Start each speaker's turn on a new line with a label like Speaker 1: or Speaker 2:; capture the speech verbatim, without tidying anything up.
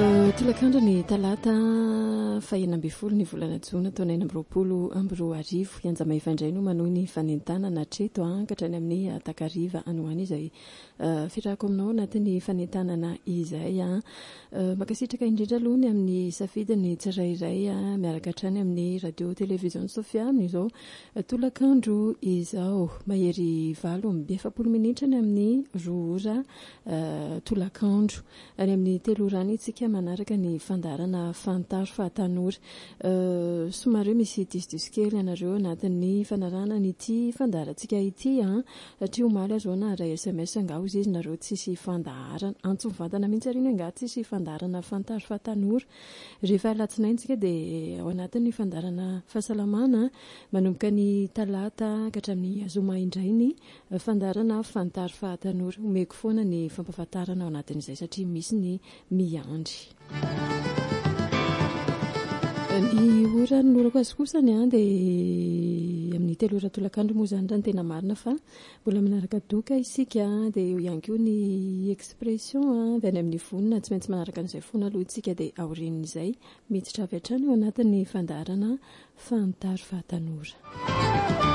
Speaker 1: tolakandro ny talata fahina amby folo ny volana jona taona enina amby roapolo amby roa arivo ianjama ifandray no manohy ny fanentanana treto ankatrany amin'ny takariva anoany izay firako aminao anatin'ny fanentanana izay a makasitraka indrindra aloha ny amin'ny safidiny tsirairay a miaraka hatrany amin'ny radio télévision Sofia amin'izao tolakandro izao mahery valo amby efapolo minitra ny amin'ny roa ora tolakandro any amin'ny telo orany tsika manaraka ny fandarana fantaro fahatanora somary misy disdiskely anareo anatin'ny fanarana nyty fandarantsika ity a satria omaly azo na ray sms angao izy nareo tsisy fandarana antsovantana mihitsy ariny anga tsisy fandarana fantaro fahatanora rehefa alatsinaintsika dia ao anatin'ny fandarana fahasalamana manomboka ny talata katramin'ny azoma indray ny fandarana fantaro fahatanora omeko foana ny fampafatarana ao anatin'izay satria misy ny miandry ny ora norako azy kosany a dia amin'ny telo ora tolakandro moa zany rany tena marina fa mbola manaraka doka isika dia eo ihany koa ny expression a dia any amin'ny vonina tsy maintsy manaraka an'izay fona aloha isika dia aorin'izay miditra avy hatrany ao anatin'ny fandarana fantaro fahatanora.